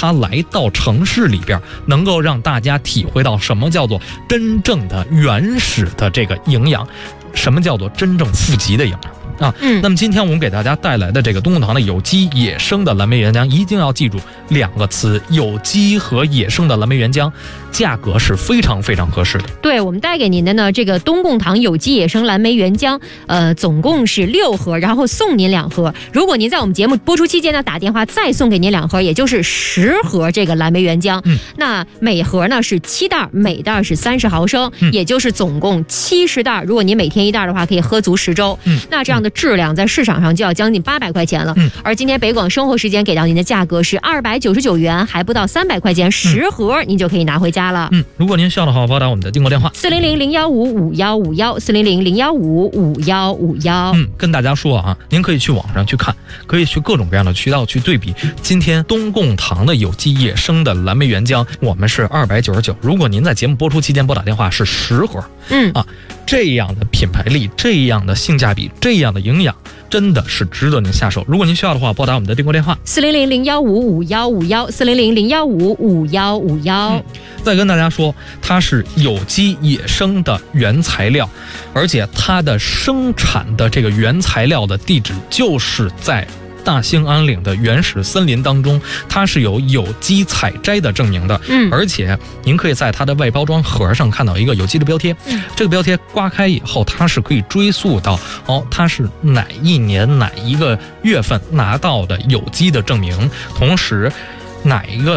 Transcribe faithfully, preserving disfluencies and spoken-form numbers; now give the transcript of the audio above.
它来到城市里边，能够让大家体会到什么叫做真正的原始的这个营养，什么叫做真正富集的营养。啊， 嗯， 那么今天我们给大家带来的这个东贡堂的有机野生的蓝莓原浆，一定要记住两个词：有机和野生的蓝莓原浆，价格是非常非常合适的。 对，我们带给您的呢，这个东贡堂有机野生蓝莓原浆，呃，总共是六盒，然后送您两盒。如果您在我们节目播出期间呢打电话，再送给您两盒，也就是十盒这个蓝莓原浆。 嗯， 那每盒呢是七袋，每袋是三十毫升， 嗯， 也就是总共七十袋。如果您每天一袋的话，可以喝足十周。 嗯， 那这样的质量在市场上就要将近八百块钱了。 嗯， 而今天北广生活时间给到您的价格是二百九十九元，还不到三百块钱，十盒您就可以拿回家了。 嗯，如果您需要的话，拨打我们的订购电话四零零零幺五五幺五幺四零零零幺五五幺五幺。 嗯，跟大家说啊，您可以去网上去看，可以去各种各样的渠道去对比。今天东贡堂的有机野生的蓝莓原浆，我们是二百九十九。如果您在节目播出期间拨打电话是十盒。 嗯啊，这样的品牌力，这样的性价比，这样的营养，真的是值得您下手。如果您需要的话，拨打我们的订购电话四零零零幺五五幺五幺四零零零幺五五幺五幺。 再跟大家说，它是有机野生的原材料，而且它的生产的这个原材料的地址就是在大兴安岭的原始森林当中，它是有有机采摘的证明的。 嗯， 而且您可以在它的外包装盒上看到一个有机的标贴。 嗯，这个标贴刮开以后，它是可以追溯到哦，它是哪一年哪一个月份拿到的有机的证明，同时哪一个